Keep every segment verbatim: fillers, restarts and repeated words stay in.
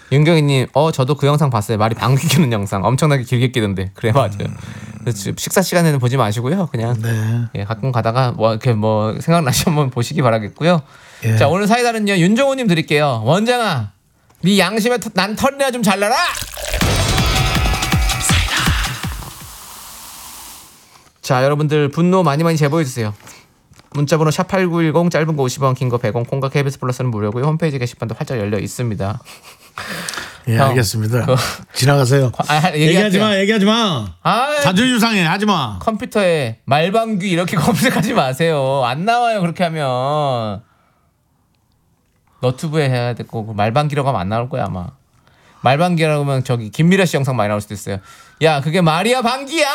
윤경희님, 어 저도 그 영상 봤어요. 말이 방귀 뀌는 영상 엄청나게 길게 끼던데. 그래 맞아요. 음... 식사 시간에는 보지 마시고요. 그냥 네. 예, 가끔 가다가 뭐 이렇게 뭐 생각나시면 한번 보시기 바라겠고요. 예. 자 오늘 사이다는요 윤종호님 드릴게요. 원장아, 네 양심에 터, 난 털이나 좀 잘라라. 사이다. 자 여러분들 분노 많이 많이 제보해 주세요. 문자번호 샵팔구일공, 짧은 거 오십 원, 긴 거 백 원, 콩과 케이비에스 플러스는 무료고요. 홈페이지 게시판도 활짝 열려 있습니다. 예, 형, 알겠습니다. 그, 지나가세요. 아, 얘기하지 마, 얘기하지 마. 아, 자존심 상해, 하지 마. 컴퓨터에 말방귀 이렇게 검색하지 마세요. 안 나와요, 그렇게 하면. 너튜브에 해야 되고 말방귀라고 하면 안 나올 거야 아마. 말방귀라고 하면 저기 김미라 씨 영상 많이 나올 수도 있어요. 야, 그게 말이야 방귀야.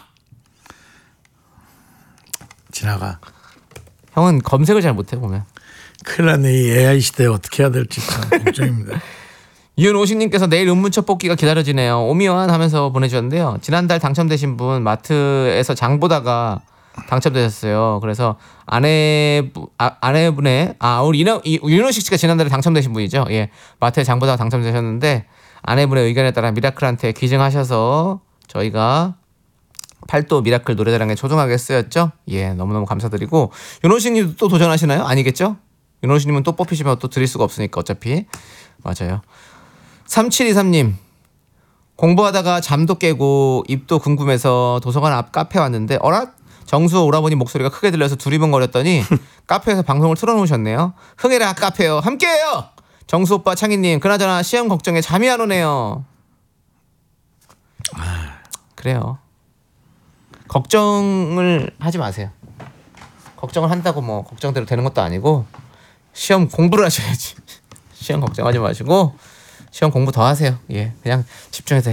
지나가. 형은 검색을 잘 못해 보면. 큰일 났네. 이 에이아이 시대에 어떻게 해야 될지 참 걱정입니다. 윤오식님께서 내일 음문처 뽑기가 기다려지네요. 오미완 하면서 보내주셨는데요. 지난달 당첨되신 분 마트에서 장 보다가 당첨되셨어요. 그래서 아내 아, 아내분의 아 우리 윤오식 씨가 지난달에 당첨되신 분이죠. 예, 마트에 장 보다가 당첨되셨는데 아내분의 의견에 따라 미라클한테 기증하셔서 저희가 팔도 미라클 노래자랑에 초청하게 쓰였죠. 예, 너무너무 감사드리고 윤호식님도 또 도전하시나요? 아니겠죠? 윤호식님은 또 뽑히시면 또 드릴 수가 없으니까 어차피. 맞아요. 삼칠이삼님 공부하다가 잠도 깨고 입도 궁금해서 도서관 앞 카페 왔는데 어라? 정수 오라버니 목소리가 크게 들려서 두리번거렸더니 카페에서 방송을 틀어놓으셨네요. 흥해라 카페요. 함께해요. 정수 오빠 창희님 그나저나 시험 걱정에 잠이 안 오네요. 그래요. 걱정을 하지 마세요. 걱정을 한다고 뭐 걱정대로 되는 것도 아니고 시험 공부를 하셔야지. 시험 걱정하지 마시고 시험 공부 더 하세요. 예, 그냥 집중해서